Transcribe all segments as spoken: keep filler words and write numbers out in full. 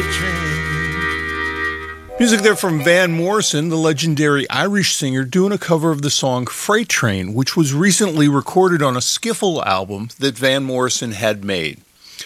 freight train. Music there from Van Morrison, the legendary Irish singer, doing a cover of the song Freight Train, which was recently recorded on a skiffle album that Van Morrison had made.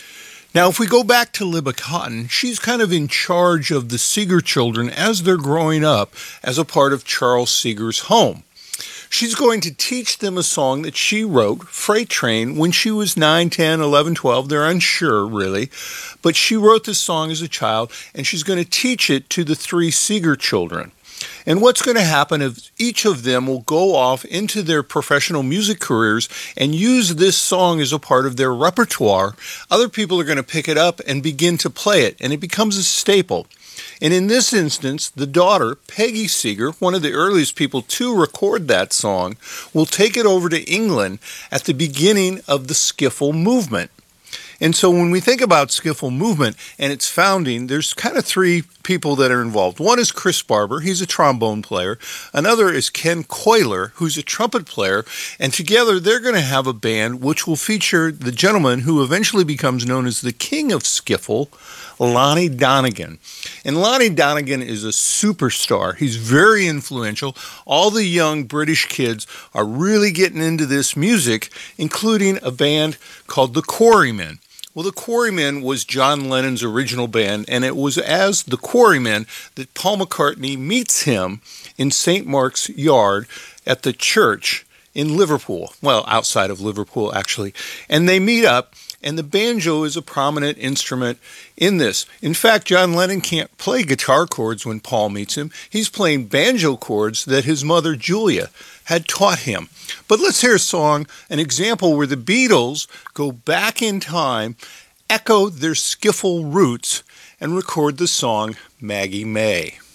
Now, if we go back to Libba Cotten, she's kind of in charge of the Seeger children as they're growing up as a part of Charles Seeger's home. She's going to teach them a song that she wrote, Freight Train, when she was nine, ten, eleven, twelve. They're unsure, really. But she wrote this song as a child, and she's going to teach it to the three Seeger children. And what's going to happen is each of them will go off into their professional music careers and use this song as a part of their repertoire. Other people are going to pick it up and begin to play it, and it becomes a staple. And in this instance, the daughter, Peggy Seeger, one of the earliest people to record that song, will take it over to England at the beginning of the skiffle movement. And so when we think about skiffle movement and its founding, there's kind of three people that are involved. One is Chris Barber, he's a trombone player. Another is Ken Coiler, who's a trumpet player. And together they're going to have a band which will feature the gentleman who eventually becomes known as the king of skiffle, Lonnie Donegan. And Lonnie Donegan is a superstar. He's very influential. All the young British kids are really getting into this music, including a band called the Quarrymen. Well, the Quarrymen was John Lennon's original band, and it was as the Quarrymen that Paul McCartney meets him in Saint Mark's Yard at the church in Liverpool. Well, outside of Liverpool, actually. And they meet up, and the banjo is a prominent instrument in this. In fact, John Lennon can't play guitar chords when Paul meets him. He's playing banjo chords that his mother, Julia, had taught him. But let's hear a song, an example where the Beatles go back in time, echo their skiffle roots, and record the song Maggie May.